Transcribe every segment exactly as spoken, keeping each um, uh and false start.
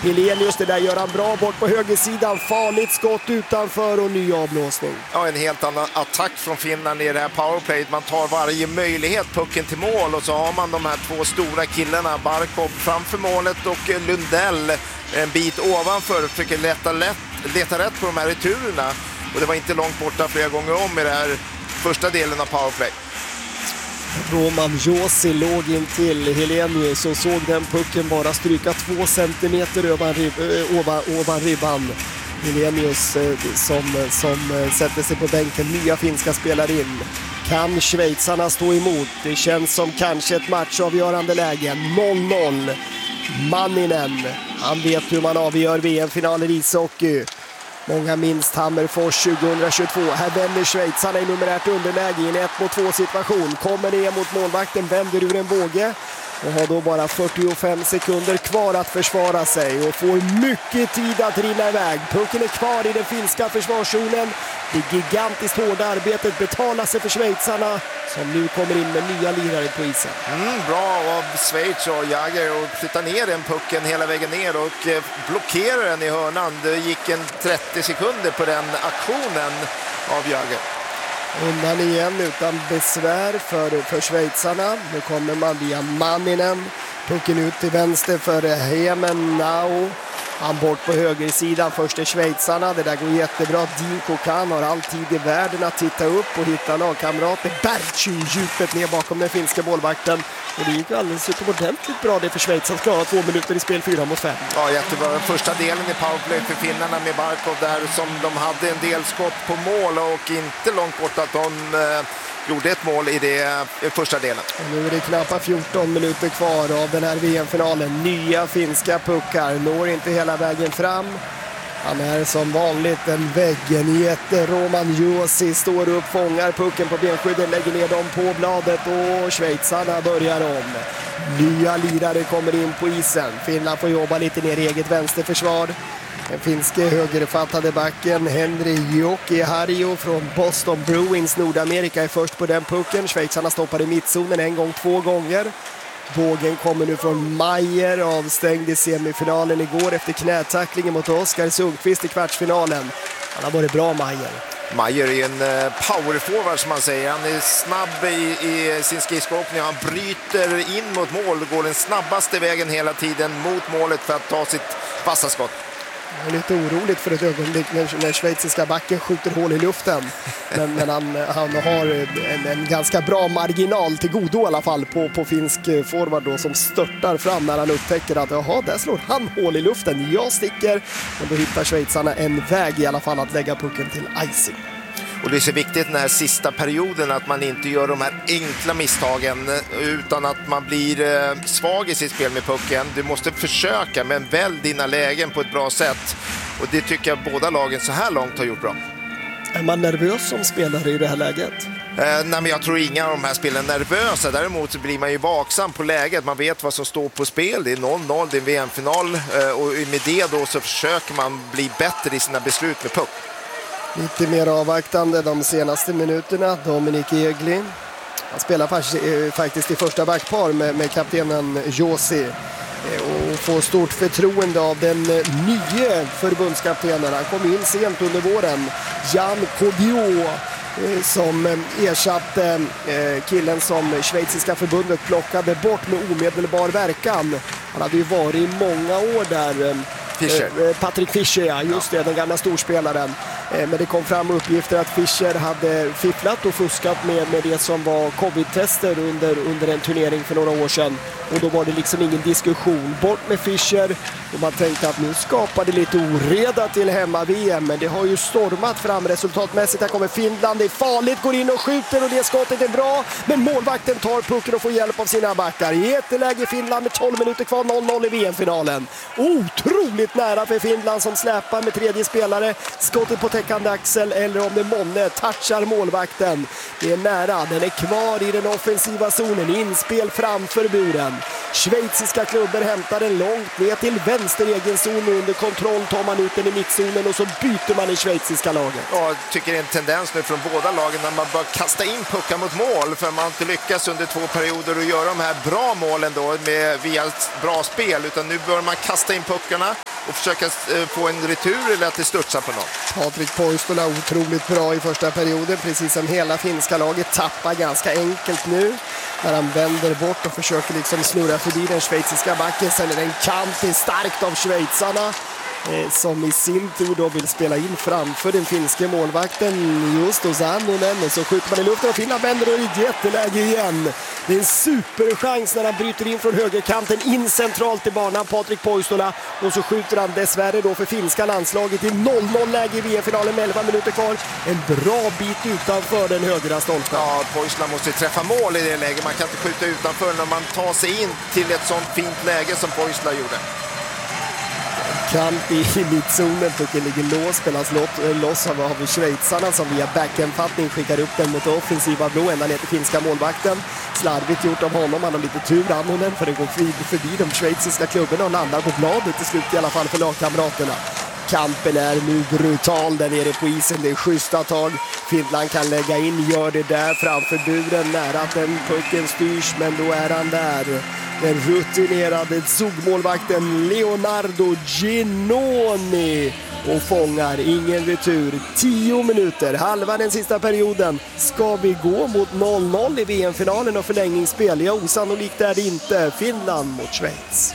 Helenius, det där gör han bra bort på högersidan. Farligt skott utanför och ny avblåsning. Ja, en helt annan attack från Finland i det här powerplayet. Man tar varje möjlighet, pucken till mål, och så har man de här två stora killarna, Barkov framför målet och Lundell en bit ovanför, försöker leta, lätt, leta rätt på de här returerna. Och det var inte långt borta flera gånger om i den här första delen av powerplay. Roman Josi låg in till Helenius och såg den pucken bara stryka två centimeter ovan, rib, ovan, ovan ribban. Helenius som, som sätter sig på bänken, nya finska spelar in. Kan schweizarna stå emot? Det känns som kanske ett matchavgörande läge. noll noll. Manninen, han vet hur man avgör V M-finalen i ishockey. Många minst Hammerfors tjugohundratjugotvå. Här vänder schweizarna i numerärt underläge i en ett mot två situation. Kommer ner mot målvakten, vänder ur en båge och har då bara fyrtiofem sekunder kvar att försvara sig och får mycket tid att rinna iväg. Pucken är kvar i den finska försvarszonen. Det gigantiskt hårda arbetet betalar sig för schweizarna som nu kommer in med nya lirare på isen. Mm, bra av Schweiz och Jäger och flytta ner den pucken hela vägen ner och eh, blockera den i hörnan. Det gick en trettio sekunder på den aktionen av Jäger. Undan igen utan besvär för, för schweizarna. Nu kommer man via Manninen. Pucken ut till vänster för Hemenau. Han bort på högersidan, först är schweizarna. Det där går jättebra. Dinko Kan har all tid i världen att titta upp och hitta lagkamrater. Bertsch i djupet ner bakom den finska målvakten. Och det gick alldeles utomordentligt bra det för Schweiz att klara två minuter i spel, fyra mot fem. Ja, jättebra. Första delen i powerplay för finnarna med Barkov där som de hade en del skott på mål och inte långt bort att de eh, gjorde ett mål i det i första delen. Och nu är det knappt fjorton minuter kvar av den här V M-finalen. Nya finska puckar når inte hela vägen fram. Han är som vanligt en väggen i ett. Roman Josi står upp, fångar pucken på benskydden, lägger ner dem på bladet och schweizarna börjar om. Nya lirare kommer in på isen. Finland får jobba lite ner i eget vänsterförsvar. Den finske högerfattade backen Henry Jokiharju från Boston Bruins Nordamerika är först på den pucken. Schweizarna stoppar i mittzonen en gång, två gånger. Bågen kommer nu från Meier, avstängd i semifinalen igår efter knätacklingen mot Oskar Sundqvist i kvartsfinalen. Han har varit bra, Meier. Meier är en powerforward som man säger. Han är snabb i, i sin skridskoåkning. Han bryter in mot mål och går den snabbaste vägen hela tiden mot målet för att ta sitt vassa skott. Jag är lite oroligt för ett ögonblick när, när schweiziska backen skjuter hål i luften. Men, men han, han har en, en ganska bra marginal till godo i alla fall på, på finsk forward då, som störtar fram när han upptäcker att jaha, där slår han hål i luften. Jag sticker, men då hittar schweizarna en väg i alla fall att lägga pucken till icing. Och det är så viktigt den här sista perioden att man inte gör de här enkla misstagen utan att man blir svag i sitt spel med pucken. Du måste försöka, men välj dina lägen på ett bra sätt. Och det tycker jag båda lagen så här långt har gjort bra. Är man nervös som spelare i det här läget? Eh, nej, men jag tror inga av de här spelen är nervösa. Däremot så blir man ju vaksam på läget. Man vet vad som står på spel. Det är noll noll, det är en V M-final. Eh, och med det då så försöker man bli bättre i sina beslut med puck. Lite mer avvaktande de senaste minuterna. Dominik Egli. Han spelar faktiskt i första backpar med, med kaptenen Josi. Och får stort förtroende av den nya förbundskaptenen. Han kom in sent under våren. Jan Kodjo som ersatte killen som schweiziska förbundet plockade bort med omedelbar verkan. Han hade ju varit i många år där. Fischer. Patrick Fischer, ja, just det, den gamla storspelaren. Men det kom fram uppgifter att Fischer hade fifflat och fuskat med, med det som var covid-tester under, under en turnering för några år sedan. Och då var det liksom ingen diskussion. Bort med Fischer. Och man tänkte att nu skapar det lite oreda till hemma-V M. Men det har ju stormat fram resultatmässigt. Här kommer Finland, det är farligt, går in och skjuter och det skottet är bra. Men målvakten tar pucken och får hjälp av sina backar. Jätteläge Finland med tolv minuter kvar, noll noll i V M-finalen. Otroligt nära för Finland som släpar med tredje spelare. Skottet på täckande axel eller om det månne touchar målvakten. Det är nära, den är kvar i den offensiva zonen. Inspel framför buren. Schweiziska klubbar hämtar den långt ner till vänster egen zon. Under kontroll tar man ut den i mittzonen och så byter man i schweiziska laget. Ja, jag tycker det är en tendens nu från båda lagen när man bör kasta in puckar mot mål för man har inte lyckats under två perioder att göra de här bra målen då med, via bra spel, utan nu bör man kasta in puckarna och försöka eh, få en retur eller att det studsar på någon. Patrik Poistola otroligt bra i första perioden, precis som hela finska laget, tappar ganska enkelt nu när han vänder bort och försöker liksom snurra förbi den schweiziska backen. Sen är det en kamp starkt av schweizarna eh, som i sin tur då vill spela in framför den finska målvakten just hos Annonen, och så skjuter man i luften och Finland vänder och i ett jätteläge igen. Det är en superchans när han bryter in från högerkanten in centralt i banan, Patrik Poistola, och så skjuter han dessvärre då för finska landslaget i noll noll läge i V M-finalen med elva minuter kvar. En bra bit utanför den högra stolpen. Ja, Poistola måste träffa mål i det läget. Man kan inte skjuta utanför när man tar sig in till ett sånt fint läge som Poistola gjorde. Kamp i mittzonen, pucken ligger lås, spelas loss av, av schweizarna som via backendfattning skickar upp den mot offensiva blå ända ner till finska målvakten. Slarvigt gjort av honom, han har lite tur Annonen, för det går förbi de schweiziska klubborna och landar på bladet till slut i alla fall för lagkamraterna. Kampen är nu brutal där nere på isen, det är schyssta tag. Finland kan lägga in, gör det där framför buren, nära att den pucken styrs, men då är han där. Den rutinerade zugmålvakten Leonardo Ginoni och fångar ingen retur. Tio minuter, halva den sista perioden. Ska vi gå mot noll noll i V M-finalen och förlängningsspel? Ja, osannolikt är det inte. Finland mot Schweiz.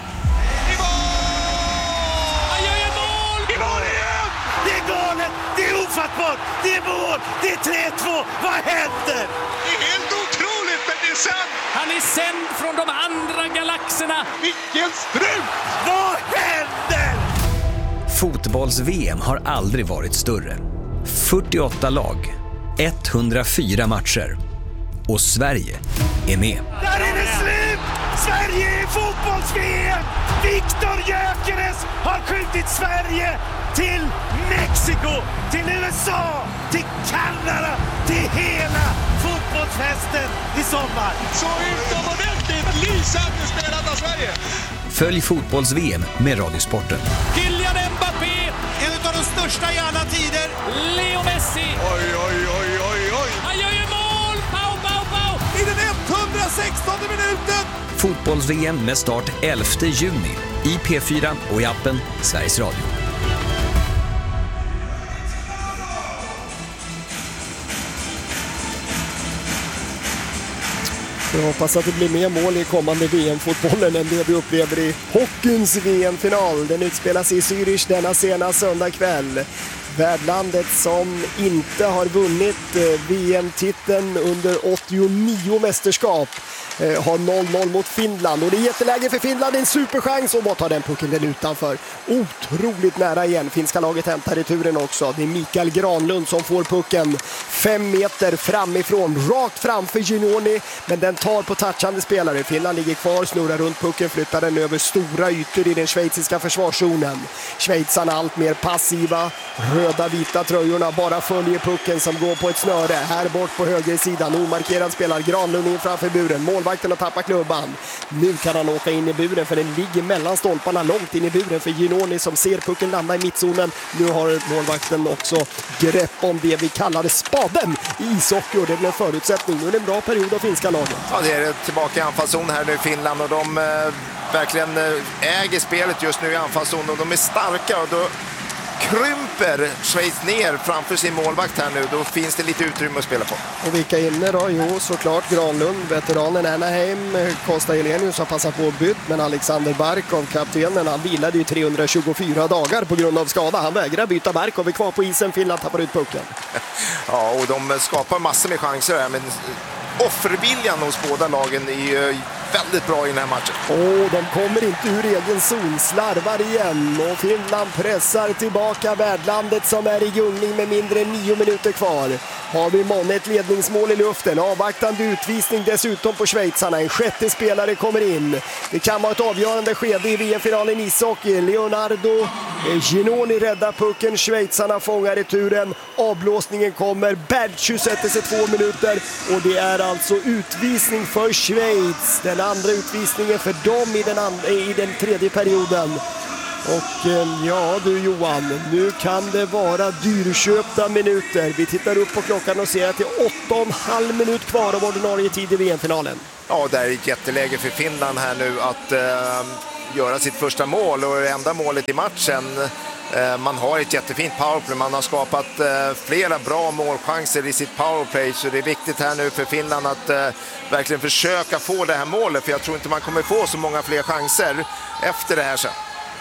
Det är ofattbart! Det är mål! Det är tre två! Vad händer? Det är helt otroligt, men det är sant! Han är sänd från de andra galaxerna! Vilken strut! Vad händer? Fotbolls-V M har aldrig varit större. fyrtioåtta lag, etthundrafyra matcher. Och Sverige är med. Där är det slut! Sverige är fotbolls-V M! Viktor Gyökeres har skjutit Sverige till Mexiko, till U S A, till Kanada, till hela fotbollsfesten i sommar. Så utomordentligt lysande spelat av Sverige. Följ fotbolls-V M med Radiosporten. Kylian Mbappé, En av de största i alla tider. Leo Messi. Oj, oj, oj, oj, oj. Han gör ju mål! Pau, pau, pau! I den etthundrasextonde minuten. Fotbolls-V M med start elfte juni i P fyra och i appen Sveriges Radio. Jag hoppas att det blir mer mål i kommande V M-fotbollen än det vi upplever i hockeyns V M-final. Den utspelas i Zürich denna sena söndag kväll. Värdlandet som inte har vunnit V M-titeln under åttionio mästerskap har noll noll mot Finland. Och det är jätteläge för Finland, en superchans, och bara tar den pucken den utanför. Otroligt nära igen. Finska laget hämtar returen också. Det är Mikael Granlund som får pucken fem meter framifrån, rakt framför Ginoni, men den tar på touchande spelare. Finland ligger kvar, snurrar runt pucken, flyttar den över stora ytor i den schweiziska försvarszonen. Schweizarna allt mer passiva, röda vita tröjorna bara följer pucken som går på ett snöre. Här bort på högersidan, omarkerad spelar Granlund in framför buren. Målvakten har tappat klubban. Nu kan han åka in i buren, för den ligger mellan stolparna långt in i buren för Ginoni som ser pucken landa i mittzonen. Nu har målvakten också grepp om det vi kallar spaden i ishockey, och det blir en förutsättning. Nu är det en bra period av finska laget. Ja, det är tillbaka i anfallszon här nu i Finland, och de eh, verkligen äger spelet just nu i anfallszon, och de är starka, och då krymper Schweiz ner framför sin målvakt här nu. Då finns det lite utrymme att spela på. Och vilka inne då? Jo, såklart Granlund, veteranen Anaheim. Costa Helenius har passat på att bytt, men Alexander Barkov, kaptenen, han vilade ju trehundratjugofyra dagar på grund av skada. Han vägrar byta. Barkov är kvar på isen, Finland tappar ut pucken. Ja, och de skapar massor med chanser här, men offerviljan hos båda lagen är ju väldigt bra i den här matchen. Och de kommer inte ur egen zon, slarvar igen, och Finland pressar tillbaka värdlandet som är i gungning med mindre än nio minuter kvar. Har vi månne ett ledningsmål i luften, avvaktande utvisning dessutom på schweizarna. En sjätte spelare kommer in. Det kan vara ett avgörande skede i V M-finalen i ishockey. Leonardo Ginoni räddar pucken, schweizarna fångar returen. Avblåsningen kommer, Bertschy sätter sig två minuter, och det är alltså utvisning för Schweiz. Den andra utvisningen för dem i den, andra, i den tredje perioden. Och ja du Johan, nu kan det vara dyrköpta minuter. Vi tittar upp på klockan och ser att det är åtta och en halv minut kvar av ordinarie tid i V M-finalen. Ja, det är ett jätteläge för Finland här nu att eh, göra sitt första mål och det enda målet i matchen. Man har ett jättefint powerplay, man har skapat flera bra målchanser i sitt powerplay, så det är viktigt här nu för Finland att verkligen försöka få det här målet, för jag tror inte man kommer få så många fler chanser efter det här sen.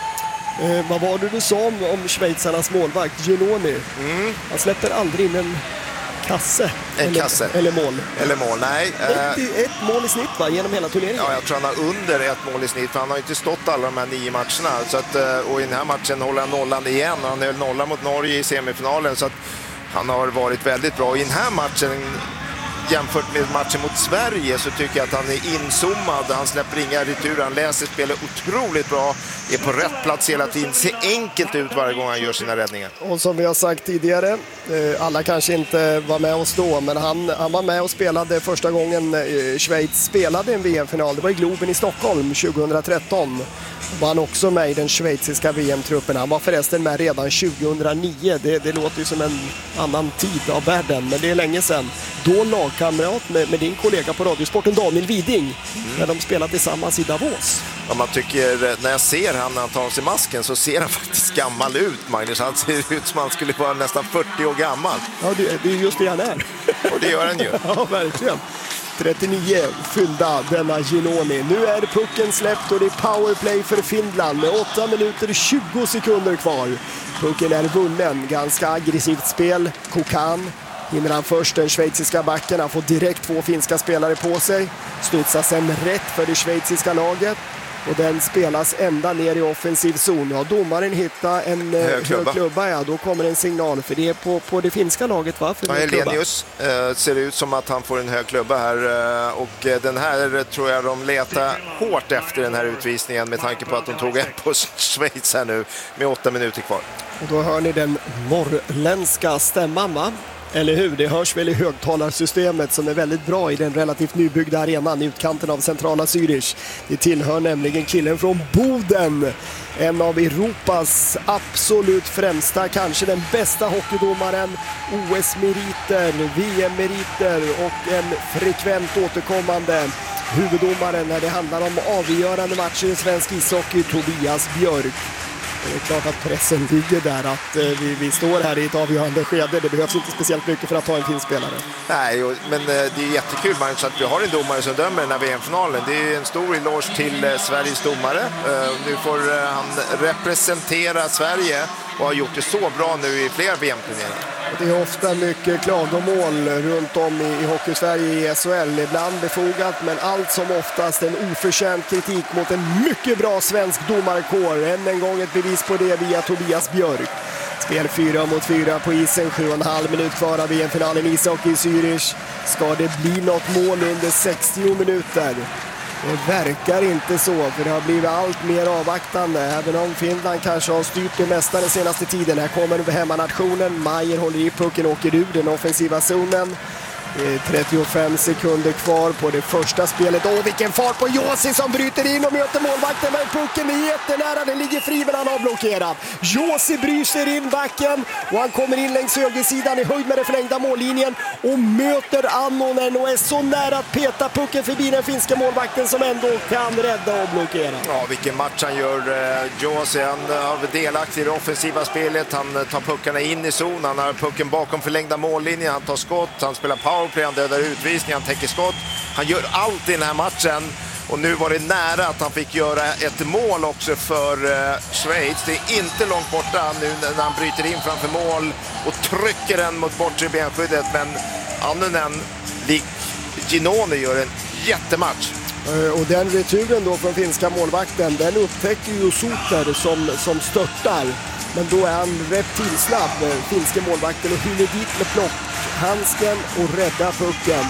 Eh, vad var det du sa om, om schweizarnas målvakt, Giannoni? Mm. Han släpper aldrig in en kasse. En eller, kasse. Eller mål. Eller mål, nej. Ett, ett mål i snitt va, genom hela turneringen? Ja, jag tror han har under ett mål i snitt, för han har inte stått alla de här nio matcherna. Så att, och i den här matchen håller han nollan igen. Han höll nolla mot Norge i semifinalen, så att han har varit väldigt bra. I den här matchen, jämfört med matchen mot Sverige, så tycker jag att han är inzoomad. Han släpper inga returer, han läser spelet otroligt bra, är på rätt plats hela tiden, ser enkelt ut varje gång han gör sina räddningar. Och som vi har sagt tidigare, alla kanske inte var med oss då, men han, han var med och spelade första gången Schweiz spelade en V M-final. Det var i Globen i Stockholm tjugohundratretton. Var han också med i den schweiziska V M-truppen. Han var förresten med redan tjugohundranio. Det, det låter ju som en annan tid av världen, men det är länge sedan. Då lagkamrat med, med din kollega på Radiosporten, Daniel Widing, mm. när de spelade tillsammans i Davos. Ja, man tycker, när jag ser han när han tar av sig masken, så ser han faktiskt gammal ut, Magnus. Han ser ut som han skulle vara nästan fyrtio år gammal. Ja, det, det är just det han är. Och det gör han ju. Ja, verkligen. trettionio fyllda denna Giannoni. Nu är pucken släppt och det är powerplay för Finland med åtta minuter tjugo sekunder kvar. Pucken är vunnen. Ganska aggressivt spel. Kokan hinner han först den schweiziska backen. Han får direkt två finska spelare på sig. Studsar sen rätt för det schweiziska laget. Och den spelas ända ner i offensiv zon. Ja, domaren hittar en hög klubba. hög klubba. Ja, då kommer en signal. För det är på, på det finska laget, va? För ja, Elenius eh, ser ut som att han får en hög klubba här. Eh, och eh, den här tror jag de letar hårt efter, den här utvisningen, med tanke på att de tog en på Schweiz här nu med åtta minuter kvar. Och då hör ni den norrländska stämman, va? Eller hur? Det hörs väl i högtalarsystemet som är väldigt bra i den relativt nybyggda arenan i utkanten av centrala Zürich. Det tillhör nämligen killen från Boden. En av Europas absolut främsta, kanske den bästa hockeydomaren. O S-meriter, V M-meriter och en frekvent återkommande huvuddomare när det handlar om avgörande matcher i svensk ishockey, Tobias Björk. Det är klart att pressen ligger där, att eh, vi, vi står här i ett avgörande skede. Det behövs inte speciellt mycket för att ta en fin spelare. Nej, men eh, det är jättekul, Magnus, att vi har en domare som dömer den här V M-finalen. Det är en stor eloge till eh, Sveriges domare. Eh, nu får eh, han representera Sverige och har gjort det så bra nu i flera V M-turneringar. Det är ofta mycket klagomål runt om i, i Hockey-Sverige i S H L. Ibland befogat, men allt som oftast en oförtjänt kritik mot en mycket bra svensk domarkår. Än en gång ett bevis på det via Tobias Björk. Spel fyra mot fyra på isen, sju och en halv minut kvar av V M-finalen i ishockey i Zürich. Ska det bli något mål under sextio minuter? Det verkar inte så, för det har blivit allt mer avvaktande. Även om Finland kanske har styrt det mesta den senaste tiden. Här kommer hemmanationen. Meier håller i pucken och åker ur den offensiva zonen. trettiofem sekunder kvar på det första spelet. Åh, vilken fart på Josi som bryter in och möter målvakten, men pucken är jättenära. Den ligger fri, men han har blockerat. Josi bryter in backen och han kommer in längs högersidan i höjd med den förlängda mållinjen och möter Annonen och är så nära att peta pucken förbi den finska målvakten som ändå kan rädda och blockera. Ja, vilken match han gör. Josi, han har delaktig i det offensiva spelet. Han tar puckarna in i zon. Han har pucken bakom förlängda mållinjen. Han tar skott. Han spelar powerplay. Han dödar utvisning. Han täcker skott. Han gör allt i den här matchen. Och nu var det nära att han fick göra ett mål också för uh, Schweiz. Det är inte långt borta nu när han bryter in framför mål och trycker den mot bortre benskyddet. Men Annunen, lik Giannoni, gör en jättematch. Och den returen då från finska målvakten, den upptäcker ju Soter som, som störtar. Men då är han rätt tillsnabb, finska målvakten, och hinner dit med plockhandsken och räddar pucken.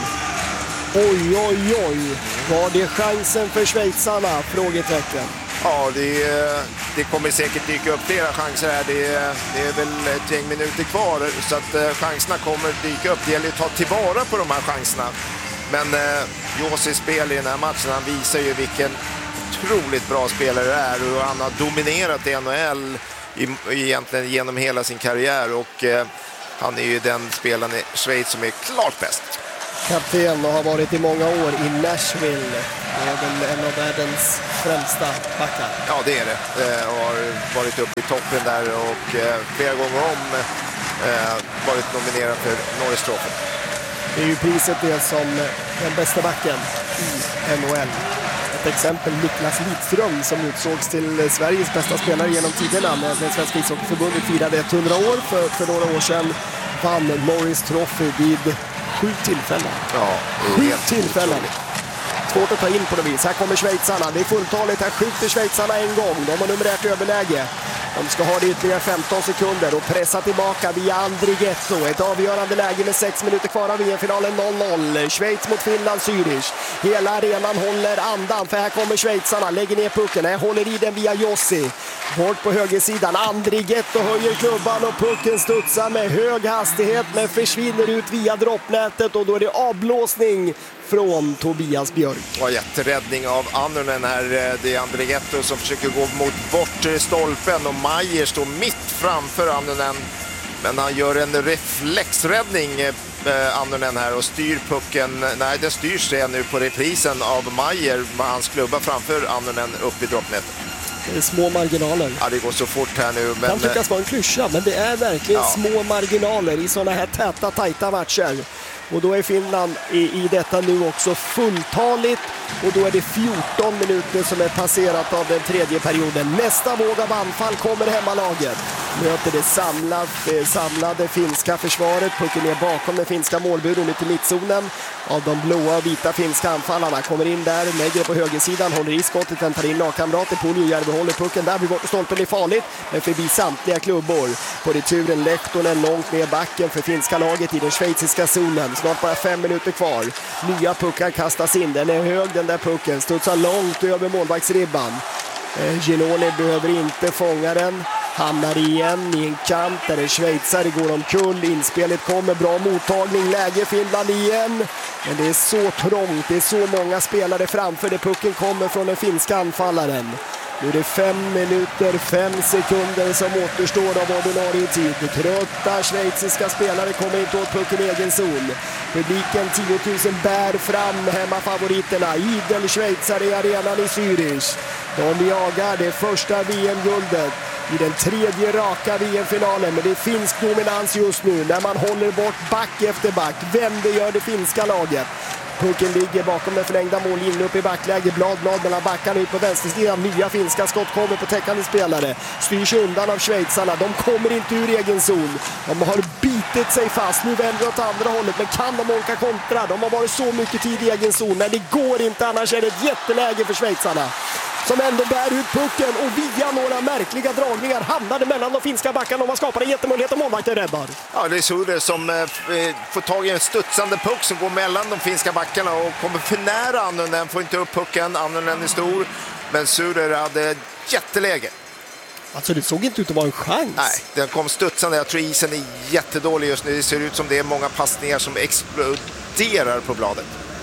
Oj, oj, oj. Var det chansen för schweizarna? Frågetecken. Ja, det, det kommer säkert dyka upp flera chanser här. Det, det är väl ett gäng minuter kvar, så att chanserna kommer dyka upp. Det gäller att ta tillvara på de här chanserna. Men eh, Josis spel i den här matchen, han visar ju vilken otroligt bra spelare det är. Och han har dominerat i N H L i, egentligen genom hela sin karriär. Och eh, han är ju den spelaren i Schweiz som är klart bäst. Kapten och har varit i många år i Nashville. Det är väl en av världens främsta backar. Ja, det är det. Eh, har varit uppe i toppen där och eh, flera gånger om eh, varit nominerad för Norris Trophy. Det är ju priset det som den bästa backen i N H L. Ett exempel, Niklas Lidström som utsågs till Sveriges bästa spelare genom tiderna när det svenska ishockeyförbundet firade hundra år för, för några år sedan, vann Norris Trophy vid sju tillfällen. Ja, sju tillfällen. Svårt att ta in på det vis. Här kommer schweizarna. Det är fulltaligt. Här skjuter schweizarna en gång. De har numerärt överläge. De ska ha det ytterligare femton sekunder och pressa tillbaka via Andrighetto. Ett avgörande läge med sex minuter kvar av V M-finalen, noll noll. Schweiz mot Finland, Zürich. Hela arenan håller andan för här kommer schweizarna. Lägger ner pucken. Här håller i den via Jossi. Bort på högersidan. Andrighetto höjer klubban och pucken studsar med hög hastighet men försvinner ut via droppnätet och då är det avblåsning från Tobias Björk. Det var jätteräddning av Annunen här. Det är Andrighetto som försöker gå mot bortre stolpen och Meier står mitt framför Annunen. Men han gör en reflexräddning, eh, Annunen här, och styr pucken. Nej, den styrs det nu på reprisen av Meier med hans klubba framför Annunen upp i droppnätet. Det är små marginaler. Ja, det går så fort här nu. Men... kan tyckas vara en klyscha, men det är verkligen ja. små marginaler i sådana här täta, tajta matcher. Och då är Finland i, i detta nu också fulltaligt. Och då är det fjorton minuter som är passerat av den tredje perioden. Nästa våg av anfall kommer hemmalaget. Möter det samlade, samlade finska försvaret. Pucken ner bakom den finska målburen ut i mittzonen. Av de blåa och vita finska anfallarna kommer in där, lägger på högersidan, håller i skottet, väntar in lagkamrater. Puljujärvi håller pucken där, blir bort och stolpen är farligt. Men förbi samtliga klubbor. På returen Lehtonen långt ner backen för finska laget i den schweiziska zonen. Snart bara fem minuter kvar. Nya puckar kastas in, den är hög den där pucken. Studsar långt över målvaktsribban. Eh, Ginoni behöver inte fånga den. Hamnar igen i en kamp där en schweizare går omkull. Inspelet kommer, bra mottagning, läge Finland igen. Men det är så trångt, det är så många spelare framför det. Pucken kommer från den finska anfallaren. Nu är det fem minuter, fem sekunder som återstår av ordinarie tid. Trötta schweiziska spelare kommer inte åt pucken i egen zon. Publiken tio tusen bär fram hemmafavoriterna. Idel schweizare i arenan i Zürich. De jagar det första V M-guldet i den tredje raka V M-finalen. Men det är finsk dominans just nu när man håller bort back efter back. Vem det gör det finska laget? Pucken ligger bakom den förlängda mållinjen upp i backläge. Blad, blad mellan backarna ut på vänstersidan. Nya finska skott kommer på täckande spelare. Styrs undan av schweizarna. De kommer inte ur egen zon. De har bitit sig fast. Nu vänder de åt andra hållet. Men kan de orka kontra? De har varit så mycket tid i egen zon. Men det går inte, annars är det ett jätteläge för schweizarna. Som ändå bär ut pucken och via några märkliga dragningar hamnade mellan de finska backarna och man skapar en jättemöjlighet och målvakten räddar. Ja, det är Suder som eh, får tag i en studsande puck som går mellan de finska backarna och kommer för nära Annunen, får inte upp pucken. Annunen är stor, men Suder hade jätteläge. Alltså det såg inte ut att vara en chans. Nej, den kom studsande. Jag tror isen är jättedålig just nu. Det ser ut som det är många passningar som exploderar på bladet.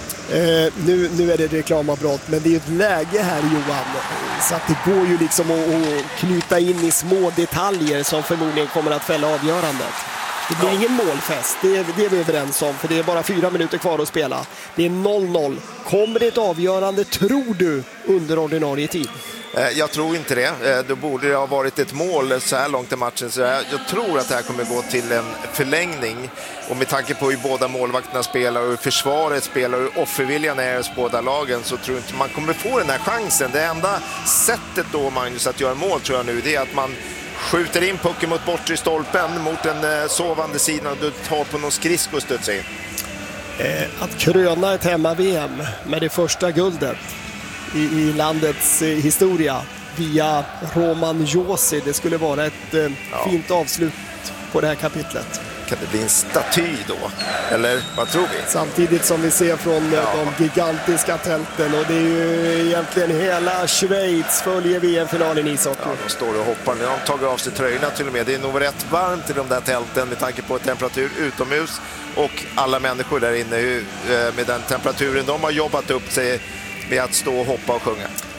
Uh, nu, nu är det reklamavbrott, men det är ett läge här, Johan, så att det går ju liksom att, att knyta in i små detaljer som förmodligen kommer att fälla avgörandet. Det blir ja. ingen målfest, det är, det är vi överens om, för det är bara fyra minuter kvar att spela. Det är noll noll. Kommer det ett avgörande, tror du, under ordinarie tid? Jag tror inte det. Då borde det ha varit ett mål så här långt i matchen. Så jag tror att det här kommer gå till en förlängning. Och med tanke på hur båda målvakterna spelar och hur försvaret spelar och hur offerviljan är hos båda lagen, så tror jag inte man kommer få den här chansen. Det enda sättet då, Magnus, att göra mål tror jag nu, det är att man skjuter in pucken mot bortre stolpen mot den sovande sidan och du tar på någon skridsko och studsar in. Att kröna ett hemma-V M med det första guldet I, i landets eh, historia via Roman Josi. Det skulle vara ett eh, ja. fint avslut på det här kapitlet. Kan det bli en staty då? Eller vad tror vi? Samtidigt som vi ser från ja. de gigantiska tälten. Och det är ju egentligen hela Schweiz följer V M-finalen i ishockey. Ja, de står och hoppar. Nu har de tagit av sig tröjorna till och med. Det är nog rätt varmt i de där tälten med tanke på temperatur utomhus. Och alla människor där inne med den temperaturen de har jobbat upp sig med att stå och hoppa och sjunga.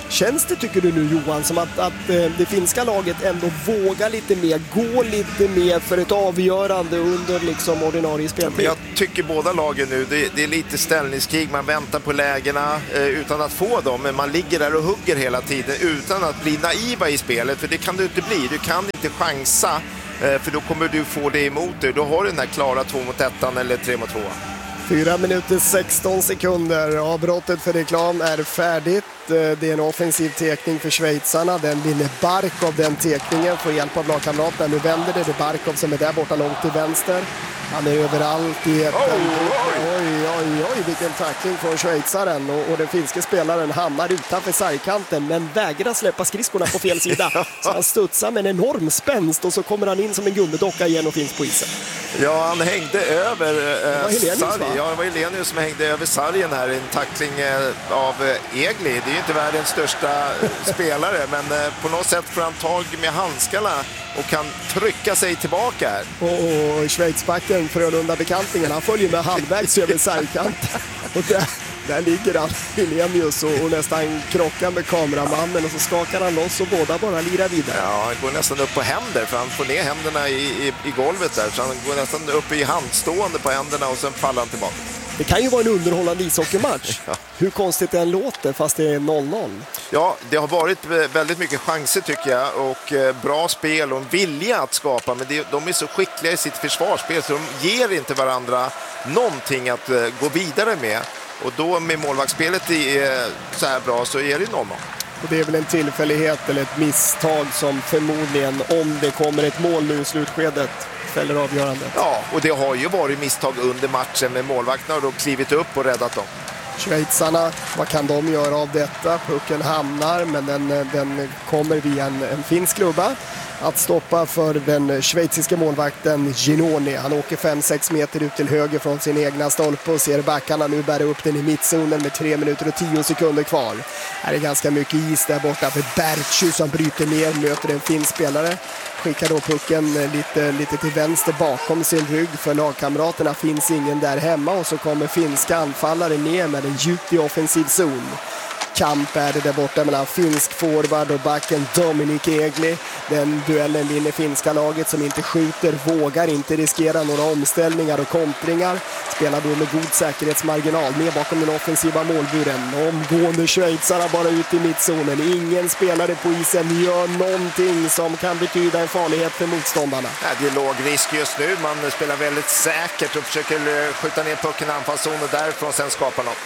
Känns det, tycker du nu Johan, som att, att det finska laget ändå vågar lite mer, gå lite mer för ett avgörande under liksom ordinarie speltid? Jag tycker båda lagen nu, det, det är lite ställningskrig, man väntar på lägena eh, utan att få dem, men man ligger där och hugger hela tiden utan att bli naiva i spelet, för det kan du inte bli, du kan inte chansa, eh, för då kommer du få det emot dig, då har du den här klara två mot ettan eller tre mot två. fyra minuter sexton sekunder. Avbrottet för reklam är färdigt. Det är en offensiv tekning för schweizarna. Den vinner Barkov den tekningen, får hjälp av lagkamraterna. Nu vänder det. Det är Barkov som är där borta långt till vänster. Han är överallt i ett... Oh, oj. oj, oj, oj, vilken tackling från schweizaren. Och, och den finska spelaren hamnar utanför sargkanten men vägrar släppa skridskorna på fel sida. Så han studsar med en enorm spänst och så kommer han in som en gummidocka igen och finns på isen. Ja, han hängde över eh, Helenius, Sarri. Ja, det var Helenius som hängde över sargen här. En tackling eh, av eh, Egli. Det är ju inte världens största eh, spelare, men eh, på något sätt får han tag med handskarna och kan trycka sig tillbaka här. Och, och Schweizbacken, Frölunda-bekantingen, han följer med halvvägs över sargkanten. Och där, där ligger han, Helenius, och, och nästan krockar med kameramannen och så skakar han loss och båda bara lirar vidare. Ja, han går nästan upp på händer för han får ner händerna i, i, i golvet där. Så han går nästan upp i handstående på händerna och sen faller han tillbaka. Det kan ju vara en underhållande ishockeymatch. Ja. Hur konstigt det än låter fast det är noll noll. Ja, det har varit väldigt mycket chanser tycker jag och bra spel och en vilja att skapa, men det, de är så skickliga i sitt försvarsspel så de ger inte varandra någonting att gå vidare med. Och då med målvaktsspelet är så här bra så är det noll noll. Och det är väl en tillfällighet eller ett misstag som förmodligen, om det kommer ett mål nu i slutskedet, fäller avgörandet. Ja, och det har ju varit misstag under matchen med målvakterna och då klivit upp och räddat dem. Schweizarna, vad kan de göra av detta? Pucken hamnar, men den, den kommer via en, en finsk klubba att stoppa för den schweiziska målvakten Ginoni. Han åker fem sex meter ut till höger från sin egna stolpe och ser backarna nu bära upp den i mittzonen med tre minuter och tio sekunder kvar. Här är ganska mycket is där borta för Bertschu som bryter ner, möter en finsk spelare. Skickar då pucken lite, lite till vänster bakom sin rygg för lagkamraterna. Finns ingen där hemma och så kommer finska anfallare ner med en djupt i offensiv zon. Kamp är det där borta mellan finsk forward och backen Dominic Egli. Den duellen vinner finska laget som inte skjuter, vågar inte riskera några omställningar och kontringar. Spelar då med god säkerhetsmarginal ner bakom den offensiva målburen. Omgående schweizarna bara ut i mittzonen. Ingen spelare på isen gör någonting som kan betyda en farlighet för motståndarna. Ja, det är låg risk just nu. Man spelar väldigt säkert och försöker skjuta ner pucken i anfallszonen och därifrån sen skapa något.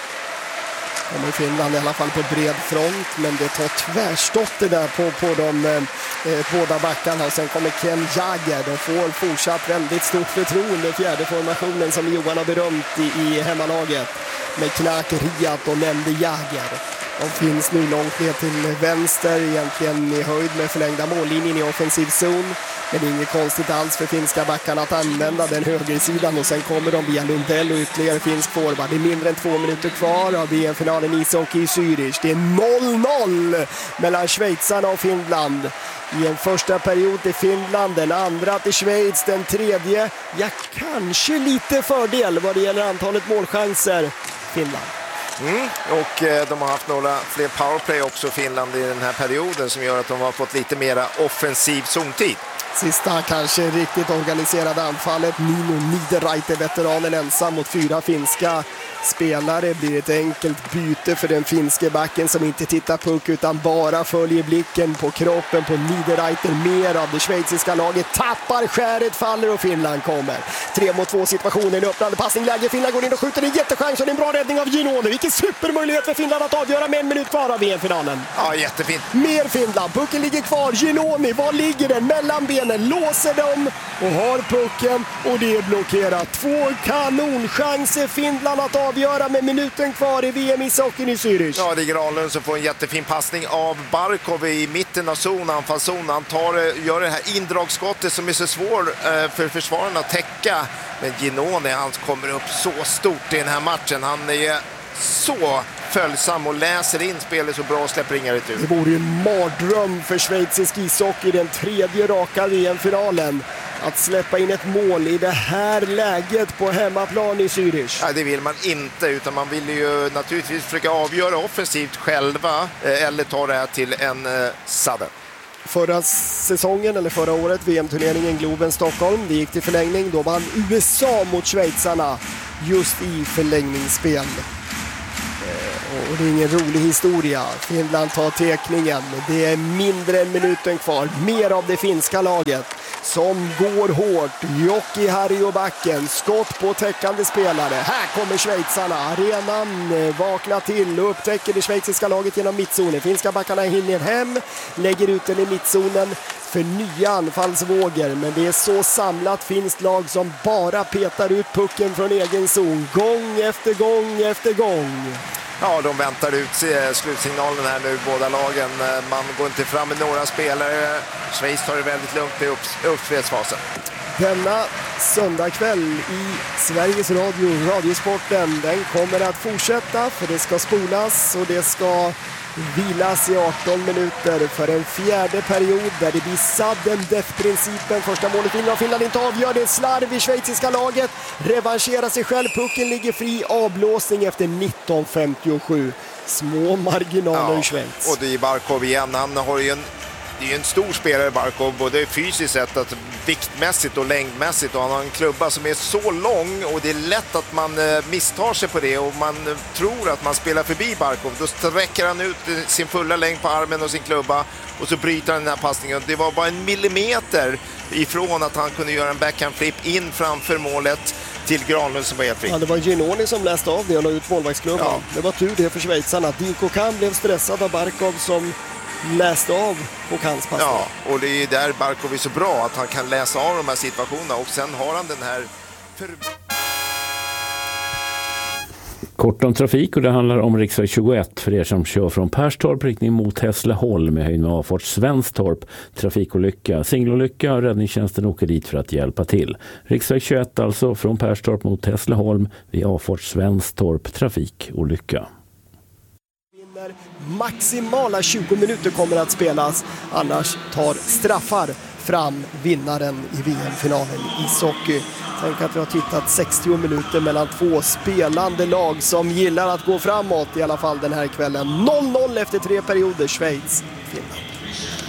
De är Finland i alla fall på bred front, men det tar tvärstopp det där på, på de eh, båda backarna. Och sen kommer Ken Jagger. De får fortsatt väldigt stort förtroende i fjärde formationen som Johan har berömt i, i hemmalaget. Med Knack, Riat och nämnde Jagger. De finns nu långt ner till vänster, egentligen i höjd med förlängda mållinjen i offensiv zon. Men det är inget konstigt alls för finska backarna att använda den högersidan och sen kommer de via Lundell och ytterligare finsk forward. Det är mindre än två minuter kvar av V M-finalen i ishockey i Zürich. Det är noll noll mellan schweizarna och Finland. I en första period till Finland, den andra till Schweiz, den tredje, ja kanske lite fördel vad det gäller antalet målchanser, Finland. Mm. Och eh, de har haft några fler powerplay också, Finland, i den här perioden som gör att de har fått lite mera offensiv zontid. Sista kanske riktigt organiserade anfallet. Nino Niederreiter, veteranen, ensam mot fyra finska spelare. Blir ett enkelt byte för den finske backen som inte tittar puck utan bara följer blicken på kroppen på Niederreiter. Mer av det schweiziska laget tappar, skäret faller och Finland kommer. Tre mot två situationen, öppnande passningläge. Finland går in och skjuter en jättechans och en bra räddning av Ginoni. Vilken supermöjlighet för Finland att avgöra med en minut kvar av V M-finalen. Ja, jättefint. Mer Finland, pucken ligger kvar. Ginoni, var ligger den? Mellan benen, låser dem och har pucken och det är blockerat. Två kanonchanser Finland att avgöra med minuten kvar i V M i socken i Zürich. Ja, det är Granlund som får en jättefin passning av Barkov i mitten av zon, anfallszon. Han tar, gör det här indragskottet som är så svår för försvararna att täcka. Men Ginoni, han kommer upp så stort i den här matchen. Han är så följsam och läser in spelet så bra och släpper inga retur. Det vore ju en mardröm för schweizisk ishockey i den tredje raka V M-finalen. att släppa in ett mål i det här läget på hemmaplan i Zürich? Nej, det vill man inte, utan man vill ju naturligtvis försöka avgöra offensivt själva eh, eller ta det här till en eh, sadden. Förra säsongen, eller förra året, V M-turneringen Globen Stockholm, det gick till förlängning. Då vann U S A mot schweizarna just i förlängningsspel. Och det är ingen rolig historia. Finland tar tekningen. Det är mindre än minuten kvar. Mer av det finska laget som går hårt. Jocki Harry och backen. Skott på täckande spelare. Här kommer schweizarna. Arenan vaknar till och upptäcker det schweiziska laget genom mittzonen. Finska backarna hinner hem. Lägger ut den i mittzonen för nya anfallsvågor. Men det är så samlat finskt lag som bara petar ut pucken från egen zon. Gång efter gång efter gång. Ja, de väntar ut slutsignalen här nu, båda lagen. Man går inte fram med några spelare. Schweiz tar det väldigt lugnt i upp, uppspelsfasen. Denna söndagkväll i Sveriges Radio, Radiosporten, den kommer att fortsätta, för det ska spolas och det ska vilas i arton minuter för en fjärde period där det blir sudden death-principen. Första målet vinner och Finland inte avgör. Det är slarv i schweiziska laget. Revanscherar sig själv. Pucken ligger fri. Avblåsning efter nitton femtiosju. Små marginaler ja, i Schweiz. Och det är Barkov igen. Han har ju en, det är ju en stor spelare, Barkov, både fysiskt sett, att viktmässigt och längdmässigt. Och han har en klubba som är så lång och det är lätt att man misstar sig på det och man tror att man spelar förbi Barkov. Då sträcker han ut sin fulla längd på armen och sin klubba och så bryter han den här passningen. Det var bara en millimeter ifrån att han kunde göra en backhand flip in framför målet till Granlund som var helt fri. Ja, det var Ginoni som läste av det och la ut målvaktsklubban. Ja. Det var tur det för schweizarna. Dinko Kahn blev stressad av Barkov som läste av och hans passning. Ja, och det är där Barkov är så bra, att han kan läsa av de här situationerna och sen har han den här för... Kort om trafik, och det handlar om riksväg tjugoett för er som kör från Perstorp riktning mot Hässleholm med höjd med avfart Svenstorp. Trafikolycka, singelolycka, räddningstjänsten åker dit för att hjälpa till. Riksväg tjugoett alltså från Perstorp mot Hässleholm vid avfart Svenstorp, trafikolycka. Maximala tjugo minuter kommer att spelas, annars tar straffar fram vinnaren i V M-finalen i ishockey. Tänk att vi har tittat sextio minuter mellan två spelande lag som gillar att gå framåt, i alla fall den här kvällen. noll noll efter tre perioder, Schweiz, Finland.